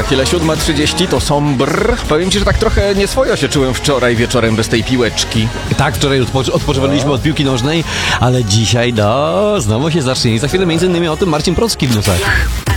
chwilę 7:30, to Sombr. Powiem ci, że tak trochę nieswojo się czułem wczoraj wieczorem bez tej piłeczki. Tak, wczoraj odpoczywaliśmy od piłki nożnej, ale dzisiaj, znowu się zacznie. I za chwilę między innymi o tym Marcin Procki w newsach.